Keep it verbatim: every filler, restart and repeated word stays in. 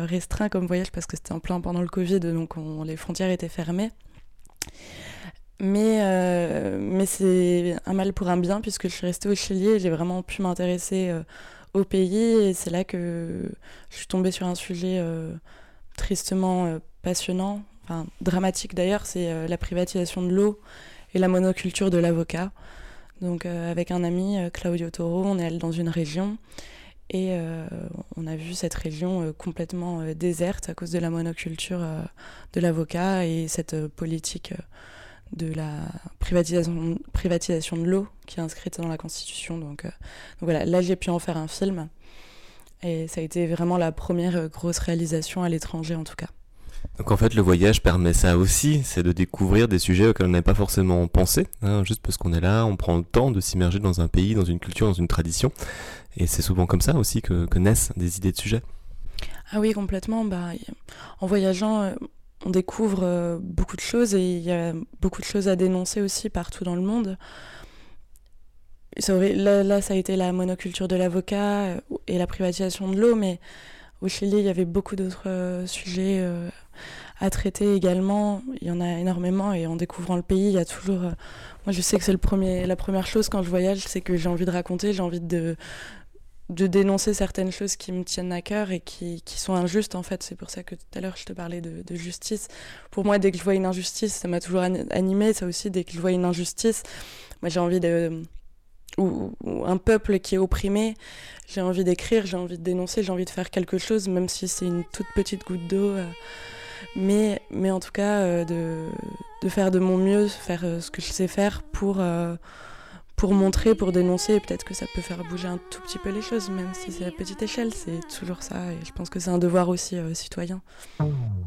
restreint comme voyage parce que c'était en plein pendant le Covid, donc on, les frontières étaient fermées. Mais, euh, mais c'est un mal pour un bien puisque je suis restée au Chili et j'ai vraiment pu m'intéresser euh, au pays. Et c'est là que je suis tombée sur un sujet euh, tristement euh, passionnant, enfin dramatique d'ailleurs, c'est euh, la privatisation de l'eau et la monoculture de l'avocat. Donc euh, avec un ami, euh, Claudio Toro, on est allé dans une région et euh, on a vu cette région euh, complètement euh, déserte à cause de la monoculture euh, de l'avocat et cette euh, politique euh, de la privatisation, privatisation de l'eau qui est inscrite dans la Constitution. Donc, euh, donc voilà, là j'ai pu en faire un film et ça a été vraiment la première euh, grosse réalisation à l'étranger en tout cas. Donc en fait le voyage permet ça aussi, c'est de découvrir des sujets auxquels on n'avait pas forcément pensé, hein, juste parce qu'on est là, on prend le temps de s'immerger dans un pays, dans une culture, dans une tradition, et c'est souvent comme ça aussi que, que naissent des idées de sujets. Ah oui, complètement, bah, en voyageant euh, on découvre euh, beaucoup de choses et il y a beaucoup de choses à dénoncer aussi partout dans le monde. Ça aurait, là, là ça a été la monoculture de l'avocat euh, et la privatisation de l'eau, mais au Chili, il y avait beaucoup d'autres euh, sujets euh, à traiter également. Il y en a énormément et en découvrant le pays, il y a toujours... Euh, moi, je sais que c'est le premier, la première chose quand je voyage, c'est que j'ai envie de raconter, j'ai envie de, de dénoncer certaines choses qui me tiennent à cœur et qui, qui sont injustes, en fait. C'est pour ça que tout à l'heure, je te parlais de, de justice. Pour moi, dès que je vois une injustice, ça m'a toujours animée. Ça aussi, dès que je vois une injustice, moi, j'ai envie de... Ou, ou un peuple qui est opprimé, j'ai envie d'écrire, j'ai envie de dénoncer, j'ai envie de faire quelque chose, même si c'est une toute petite goutte d'eau. Euh, mais, mais en tout cas, euh, de, de faire de mon mieux, faire euh, ce que je sais faire pour, euh, pour montrer, pour dénoncer. Et peut-être que ça peut faire bouger un tout petit peu les choses, même si c'est à petite échelle. C'est toujours ça. Et je pense que c'est un devoir aussi euh, citoyen.